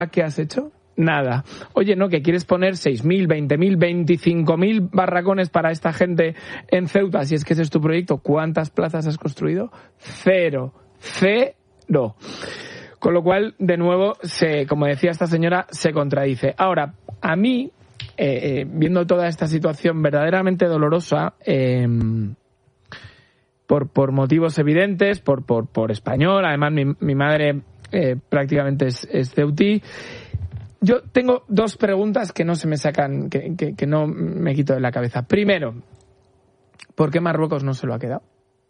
¿qué has hecho? Nada. Oye, no, que quieres poner 6.000, 20.000, 25.000 barracones para esta gente en Ceuta, si es que ese es tu proyecto. ¿Cuántas plazas has construido? 0. Con lo cual, de nuevo, como decía esta señora, se contradice. Ahora, a mí, viendo toda esta situación verdaderamente dolorosa, por motivos evidentes, por español, además mi madre prácticamente es ceutí. Yo tengo dos preguntas que no se me sacan, que no me quito de la cabeza. Primero, ¿por qué Marruecos no se lo ha quedado?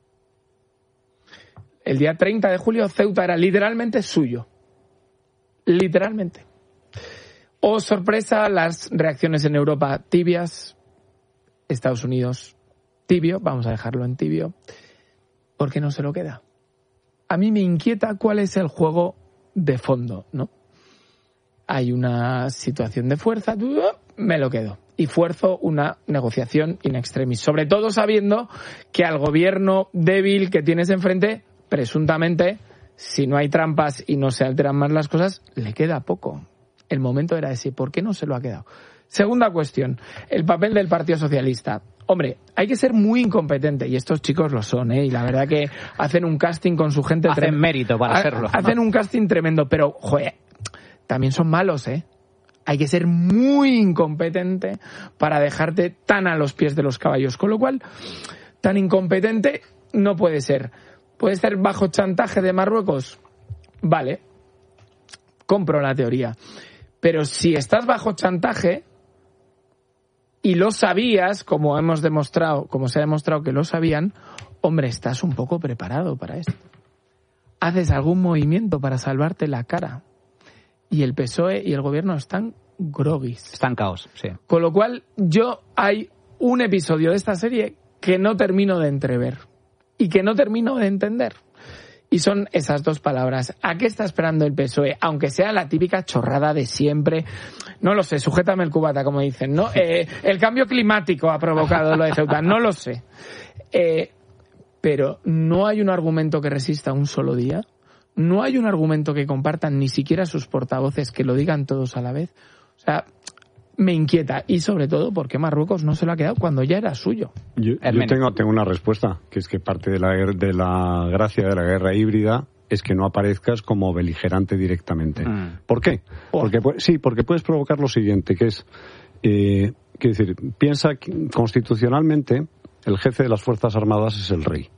El día 30 de julio Ceuta era literalmente suyo. Literalmente. Oh, sorpresa, las reacciones en Europa tibias, Estados Unidos tibio, vamos a dejarlo en tibio. ¿Por qué no se lo queda? A mí me inquieta cuál es el juego de fondo, ¿no? Hay una situación de fuerza, me lo quedo. Y fuerzo una negociación in extremis. Sobre todo sabiendo que al gobierno débil que tienes enfrente, presuntamente, si no hay trampas y no se alteran más las cosas, le queda poco. El momento era ese. ¿Por qué no se lo ha quedado? Segunda cuestión, el papel del Partido Socialista. Hombre, hay que ser muy incompetente, y estos chicos lo son, y la verdad que hacen un casting con su gente... Hacen mérito para hacerlo. Hacen un casting tremendo, pero, joder, también son malos, Hay que ser muy incompetente para dejarte tan a los pies de los caballos. Con lo cual, tan incompetente no puede ser. ¿Puede ser bajo chantaje de Marruecos? Vale, compro la teoría. Pero si estás bajo chantaje y lo sabías, como se ha demostrado que lo sabían, hombre, estás un poco preparado para esto. Haces algún movimiento para salvarte la cara. Y el PSOE y el gobierno están groguis. Estancados, sí. Con lo cual, hay un episodio de esta serie que no termino de entrever y que no termino de entender. Y son esas dos palabras. ¿A qué está esperando el PSOE? Aunque sea la típica chorrada de siempre. No lo sé, sujétame el cubata, como dicen, ¿no? El cambio climático ha provocado lo de Ceuta. No lo sé. Pero no hay un argumento que resista un solo día. No hay un argumento que compartan ni siquiera sus portavoces, que lo digan todos a la vez. O sea, me inquieta. Y sobre todo, ¿por qué Marruecos no se lo ha quedado cuando ya era suyo? Yo tengo una respuesta, que es que parte de la gracia de la guerra híbrida es que no aparezcas como beligerante directamente. ¿Por qué? Porque puedes provocar lo siguiente, que es... quiero decir, piensa que constitucionalmente el jefe de las Fuerzas Armadas es el rey.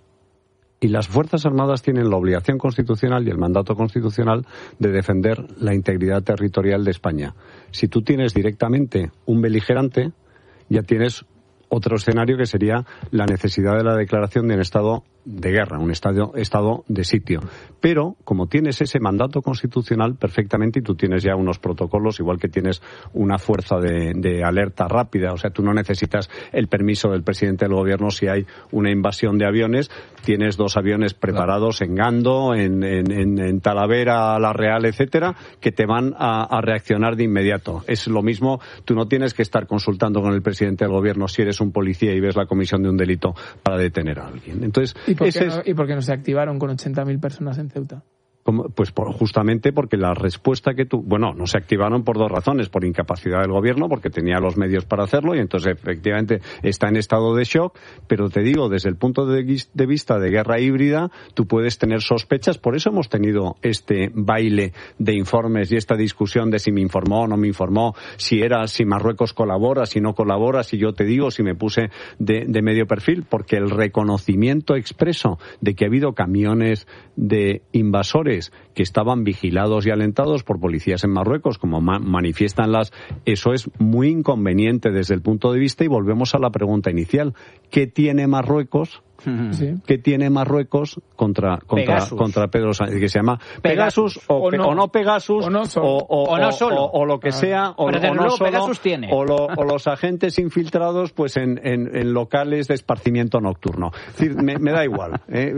Y las Fuerzas Armadas tienen la obligación constitucional y el mandato constitucional de defender la integridad territorial de España. Si tú tienes directamente un beligerante, ya tienes otro escenario que sería la necesidad de la declaración de un estado de guerra, un estado de sitio. Pero, como tienes ese mandato constitucional perfectamente, y tú tienes ya unos protocolos, igual que tienes una fuerza de alerta rápida, o sea, tú no necesitas el permiso del presidente del gobierno si hay una invasión de aviones, tienes 2 aviones preparados en Gando, en Talavera, La Real, etcétera, que te van a reaccionar de inmediato. Es lo mismo, tú no tienes que estar consultando con el presidente del gobierno si eres un policía y ves la comisión de un delito para detener a alguien. Entonces, ¿Y por qué no se activaron con 80.000 personas en Ceuta? Pues justamente porque la respuesta que no se activaron por 2 razones: por incapacidad del gobierno, porque tenía los medios para hacerlo, y entonces efectivamente está en estado de shock. Pero te digo, desde el punto de vista de guerra híbrida, tú puedes tener sospechas. Por eso hemos tenido este baile de informes y esta discusión de si me informó o no me informó, si Marruecos colabora, si no colabora, si yo te digo, si me puse de medio perfil, porque el reconocimiento expreso de que ha habido camiones de invasores que estaban vigilados y alentados por policías en Marruecos, como manifiestan eso es muy inconveniente desde el punto de vista, y volvemos a la pregunta inicial: ¿qué tiene Marruecos? Sí. ¿Qué tiene Marruecos contra Pedro Sánchez? Que se llama Pegasus o no Pegasus o no solo, o lo que sea, o no solo, Pegasus tiene. o los agentes infiltrados pues en locales de esparcimiento nocturno. Es decir, me da igual,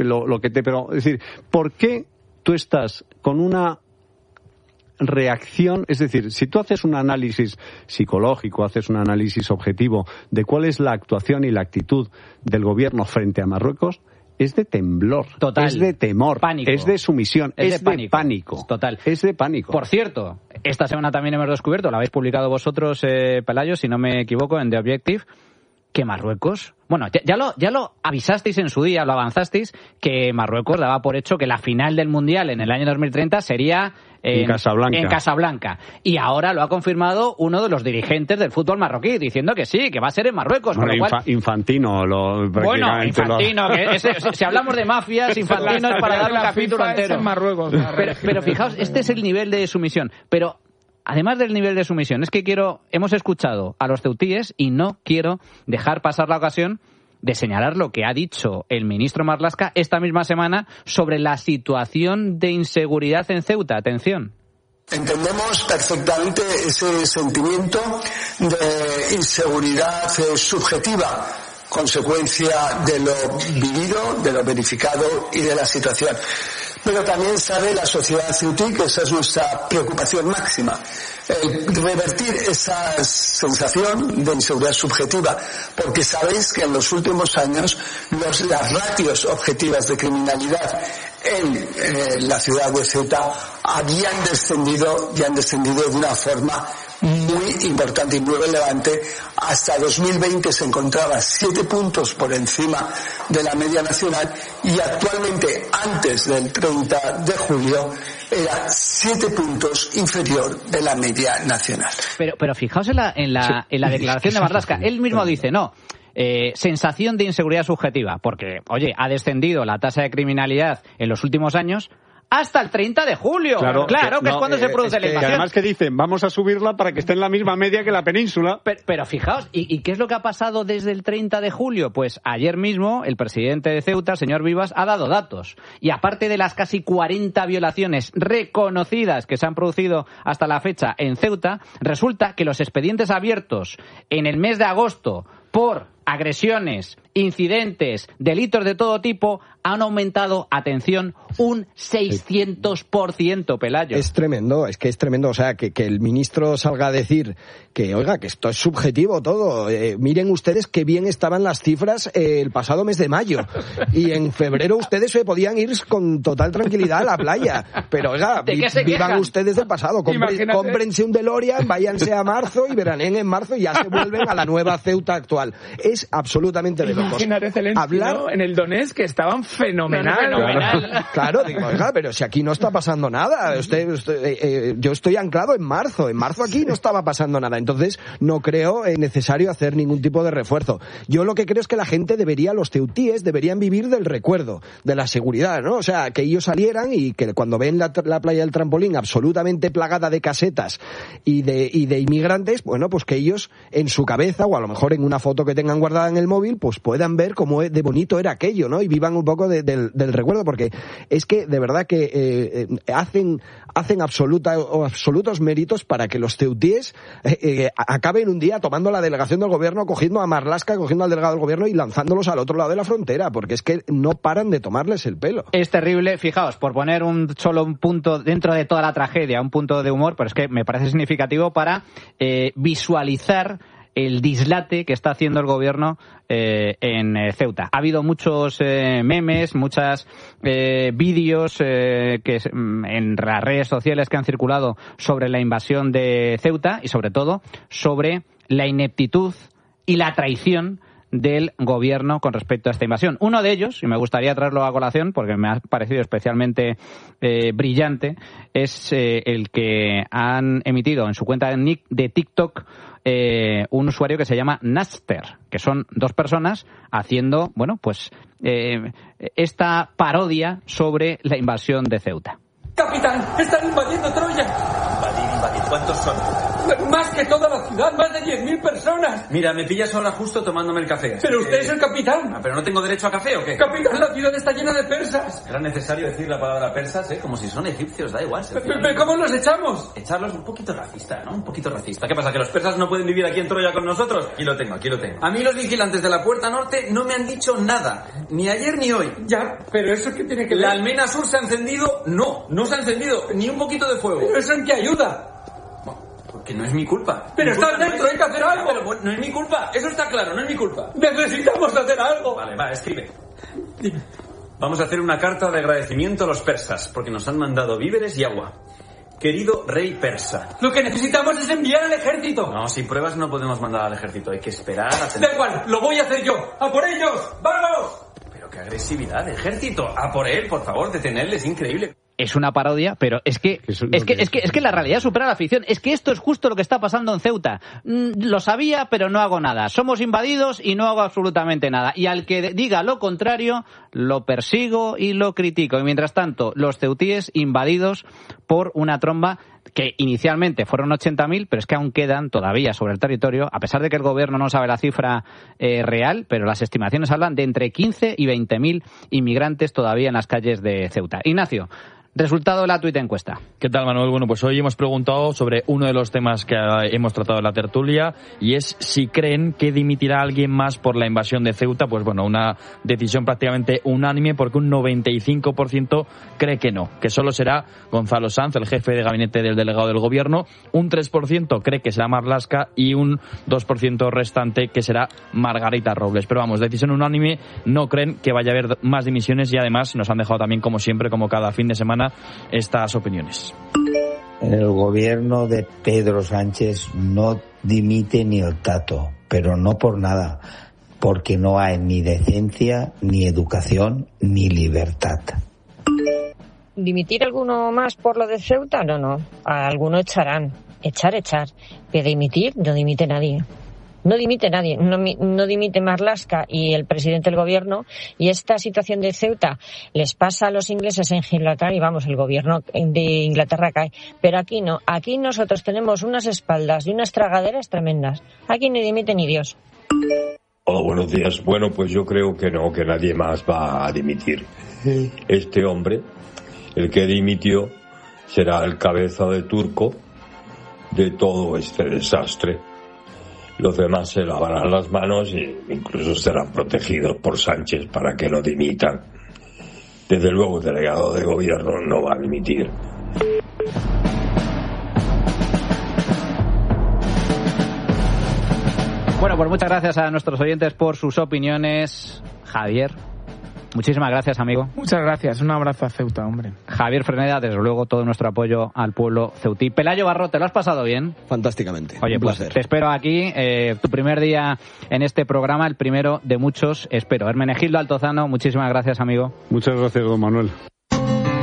pero es decir, ¿por qué tú estás con una reacción? Es decir, si tú haces un análisis psicológico, haces un análisis objetivo de cuál es la actuación y la actitud del gobierno frente a Marruecos, es de temblor, total, es de temor, pánico, es de sumisión, es de pánico. Total. Es de pánico. Por cierto, esta semana también hemos descubierto, lo habéis publicado vosotros, Pelayo, si no me equivoco, en The Objective, que Marruecos... Bueno, ya lo avisasteis en su día, lo avanzasteis, que Marruecos daba por hecho que la final del Mundial en el año 2030 sería en Casablanca. Y ahora lo ha confirmado uno de los dirigentes del fútbol marroquí, diciendo que sí, que va a ser en Marruecos. Bueno, con lo cual... Infantino. Si hablamos de mafias, Infantino es para dar un capítulo entero. En Marruecos, pero fijaos, este es el nivel de sumisión. Pero... además del nivel de sumisión, es que hemos escuchado a los ceutíes y no quiero dejar pasar la ocasión de señalar lo que ha dicho el ministro Marlaska esta misma semana sobre la situación de inseguridad en Ceuta. Atención. Entendemos perfectamente ese sentimiento de inseguridad subjetiva, consecuencia de lo vivido, de lo verificado y de la situación. Pero también sabe la sociedad ceutí que esa es nuestra preocupación máxima. Revertir esa sensación de inseguridad subjetiva, porque sabéis que en los últimos años las ratios objetivas de criminalidad en la ciudad de Ceuta habían descendido y han descendido de una forma muy importante y muy relevante. Hasta 2020 se encontraba 7 puntos por encima de la media nacional y actualmente, antes del 30 de julio, era 7 puntos inferior de la media nacional. Pero fijaos en la declaración de Marlaska. Él mismo dice, sensación de inseguridad subjetiva, porque, oye, ha descendido la tasa de criminalidad en los últimos años hasta el 30 de julio. Claro que es cuando se produce la invasión. Y además que dicen, vamos a subirla para que esté en la misma media que la península. Pero fijaos, ¿y qué es lo que ha pasado desde el 30 de julio? Pues ayer mismo el presidente de Ceuta, el señor Vivas, ha dado datos. Y aparte de las casi 40 violaciones reconocidas que se han producido hasta la fecha en Ceuta, resulta que los expedientes abiertos en el mes de agosto por agresiones, incidentes, delitos de todo tipo han aumentado, atención, un 600%, Pelayo. Es tremendo, o sea, que el ministro salga a decir que, oiga, que esto es subjetivo todo. Miren ustedes qué bien estaban las cifras el pasado mes de mayo. Y en febrero ustedes se podían ir con total tranquilidad a la playa. Pero, oiga, vivan ustedes del pasado. Cómprense un DeLorean, váyanse a marzo y verán, en marzo ya se vuelven a la nueva Ceuta actual. Es absolutamente de locos. Hablar en el Donetsk que estaban fenomenal. Claro, digo, oiga, pero si aquí no está pasando nada. Yo estoy anclado en marzo. En marzo aquí no estaba pasando nada. Entonces no creo necesario hacer ningún tipo de refuerzo. Yo lo que creo es que la gente los ceutíes deberían vivir del recuerdo, de la seguridad, ¿no? O sea, que ellos salieran y que cuando ven la playa del Trampolín absolutamente plagada de casetas y de inmigrantes, bueno, pues que ellos en su cabeza o a lo mejor en una foto que tengan guardada en el móvil, pues puedan ver cómo de bonito era aquello, ¿no? Y vivan un poco del recuerdo, porque es que de verdad que hacen absolutos méritos para que los ceutíes acaben un día tomando la delegación del gobierno, cogiendo a Marlaska, cogiendo al delegado del gobierno y lanzándolos al otro lado de la frontera, porque es que no paran de tomarles el pelo. Es terrible, fijaos, por poner un punto dentro de toda la tragedia, un punto de humor, pero es que me parece significativo para visualizar el dislate que está haciendo el gobierno en Ceuta. Ha habido muchos memes, muchos vídeos en las redes sociales que han circulado sobre la invasión de Ceuta y sobre todo sobre la ineptitud y la traición del gobierno con respecto a esta invasión. Uno de ellos, y me gustaría traerlo a colación porque me ha parecido especialmente brillante, es el que han emitido en su cuenta de TikTok un usuario que se llama Naster, que son 2 personas haciendo, bueno, pues esta parodia sobre la invasión de Ceuta. Capitán, están invadiendo Troya. Invadir. ¿Cuántos son? Más que toda la ciudad, más de 10.000 personas. Mira, me pillas ahora justo tomándome el café. Pero usted es el capitán. ¿Pero no tengo derecho a café o qué? Capitán, la ciudad está llena de persas. Era necesario decir la palabra persas, como si son egipcios, da igual. ¿Pero cómo los echamos? Echarlos un poquito racista, ¿no? Un poquito racista. ¿Qué pasa, que los persas no pueden vivir aquí en Troya con nosotros? Aquí lo tengo. A mí los vigilantes de la Puerta Norte no me han dicho nada. Ni ayer ni hoy. Ya, pero ¿eso qué tiene que ver? ¿La almena sur se ha encendido? No se ha encendido ni un poquito de fuego. ¿Pero eso en qué ayuda? Que no es mi culpa. Pero estás dentro, hay que hacer algo. Pero no es mi culpa, eso está claro, no es mi culpa. Necesitamos hacer algo. Vale, va, escribe. Dime. Vamos a hacer una carta de agradecimiento a los persas, porque nos han mandado víveres y agua. Querido rey persa. Lo que necesitamos es enviar al ejército. No, sin pruebas no podemos mandar al ejército. Hay que esperar a tener... Da igual, lo voy a hacer yo. ¡A por ellos! ¡Vamos! Pero qué agresividad, ejército. A por él, por favor, detenerle, es increíble. Es una parodia, pero es que la realidad supera la ficción. Es que esto es justo lo que está pasando en Ceuta. Lo sabía, pero no hago nada. Somos invadidos y no hago absolutamente nada. Y al que diga lo contrario, lo persigo y lo critico. Y mientras tanto, los ceutíes invadidos por una tromba que inicialmente fueron 80.000, pero es que aún quedan todavía sobre el territorio, a pesar de que el gobierno no sabe la cifra real, pero las estimaciones hablan de entre 15 y 20.000 inmigrantes todavía en las calles de Ceuta. Ignacio, resultado de la tuit encuesta. ¿Qué tal, Manuel? Bueno, pues hoy hemos preguntado sobre uno de los temas que hemos tratado en la tertulia, y es si creen que dimitirá alguien más por la invasión de Ceuta. Pues bueno, una decisión prácticamente unánime, porque un 95% cree que no, que solo será Gonzalo Sanz, el jefe de gabinete del delegado del gobierno, un 3% cree que será Marlaska y un 2% restante que será Margarita Robles. Pero vamos, decisión unánime, no creen que vaya a haber más dimisiones, y además nos han dejado también, como siempre, como cada fin de semana, estas opiniones. El gobierno de Pedro Sánchez no dimite ni el tato, pero no por nada, porque no hay ni decencia, ni educación, ni libertad. ¿Dimitir alguno más por lo de Ceuta? No. A alguno echarán. Echar. Pero dimitir, no dimite nadie. No dimite nadie, no dimite Marlaska y el presidente del gobierno, y esta situación de Ceuta les pasa a los ingleses en Gibraltar y vamos, el gobierno de Inglaterra cae. Pero aquí no, aquí nosotros tenemos unas espaldas y unas tragaderas tremendas. Aquí ni dimite ni Dios. Hola, buenos días. Bueno, pues yo creo que no, que nadie más va a dimitir. Este hombre, el que dimitió, será el cabeza de turco de todo este desastre. Los demás se lavarán las manos e incluso serán protegidos por Sánchez para que no dimitan. Desde luego, el delegado de gobierno no va a dimitir. Bueno, pues muchas gracias a nuestros oyentes por sus opiniones. Javier, muchísimas gracias, amigo. Muchas gracias, un abrazo a Ceuta, hombre. Javier Freneda, desde luego, todo nuestro apoyo al pueblo ceutí. Pelayo Barro, ¿te lo has pasado bien? Fantásticamente. Oye, pues te espero aquí, tu primer día en este programa, el primero de muchos, espero. Hermenegildo Altozano, muchísimas gracias, amigo. Muchas gracias, don Manuel.